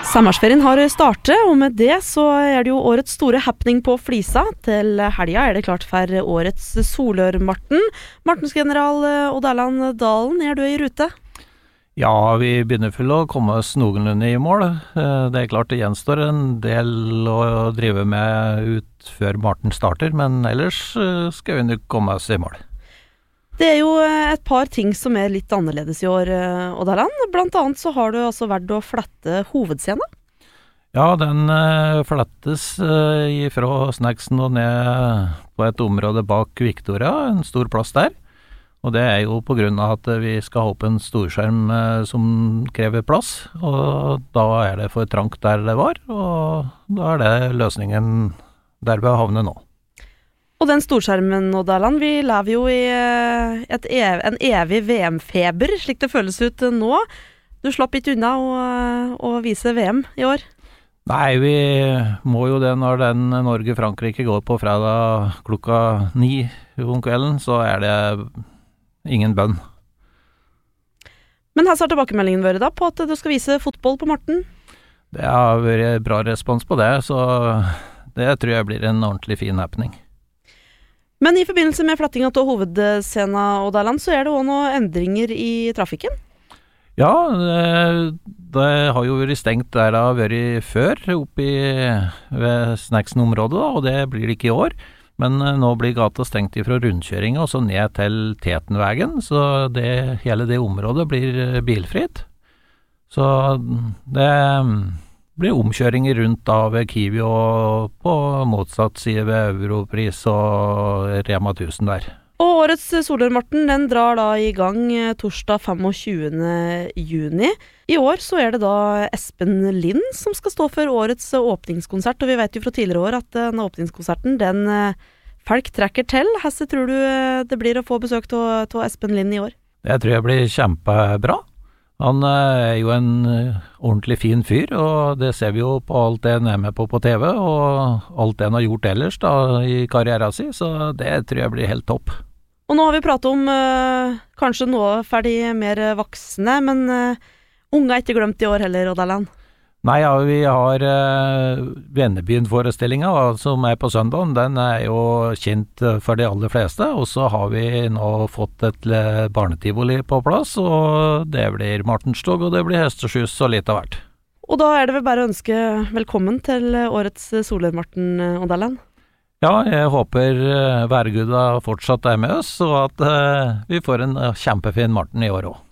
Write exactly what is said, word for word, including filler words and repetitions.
Sommerferien har startet, og med det så er det jo årets store happening på Flisa. Til helga er det klart for årets Solør-Marten. Martensgeneral Odd Erland Dalen, er du i rute? Ja, vi begynner vel å komme oss noenlunde i mål. Det er klart det gjenstår en del å drive med ut før Marten starter, men ellers skal vi nok komme oss i mål. Det er jo et par ting som er litt annerledes i år, Odd Erland. Blant annet så har du altså vært å flette hovedscenen. Ja, den uh, flettes uh, fra Snacksen og ned på et område bak Victoria, en stor plass der. Og det er jo på grunn av at vi skal ha opp en storskjerm uh, som krever plass, og da er det for trangt der det var, og da er det løsningen der vi har havnet nå. Og den storskjermen, Odd Erland, vi lever jo i et ev- en evig V M-feber, slik det føles ut nå. Du slapp ikke unna å, å vise V M i år. Nei, vi må jo det når den Norge-Frankrike går på fredag klokka ni om kvelden, så er det ingen bønn. Men her har tilbakemeldingen vært da på at du skal vise fotball på Marten? Det har vært bra respons på det, så det tror jeg blir en ordentlig fin happening. Men i forbindelse med flettinga av hovedscenen, Odd Erland, så er det også noen endringer i trafikken? Ja, det, det har jo vært stengt der det har vært før, oppe ved Snacksen-området, og det blir det ikke i år. Men nå blir gata stengt fra rundkjøringen og så ned til Tetenvegen, så det, hele det området blir bilfritt. Så det blir omkjøringer rundt av Kiwi og på motsatt side ved Europris og Rema tusen der. Og årets Solør-Marten, den drar da i gang torsdag tjuefemte juni. I år så er det da Espen Lind som skal stå for årets åpningskonsert, og vi vet jo fra tidligere år at denne åpningskonserten, den folk trekker til. Hesse tror du det blir å få besøk av Espen Lind i år? Det tror jeg blir kjempebra. Han er jo en ordentlig fin fyr, og det ser vi jo på alt det han er med på på T V, og alt det han har gjort ellers da, i karrieren sin, så det tror jeg blir helt topp. Og nå har vi pratet om uh, kanskje noe ferdig mer voksne, men uh, unge er ikke glemt i år heller, Odd Erland. Nei, ja, vi har uh, Vennebyen-forestillingen som er på søndagen. Den er jo kjent for de aller fleste, og så har vi nå fått et barnetivoli på plass, og det blir Martenstog, og det blir hesteskyss og litt av hvert. Og da er det vel bare å ønske velkommen til årets Solør-Marten, Odd Erland. Ja, jeg håper uh, værguda fortsatt er med oss, og at uh, vi får en uh, kjempefin Marten i år også.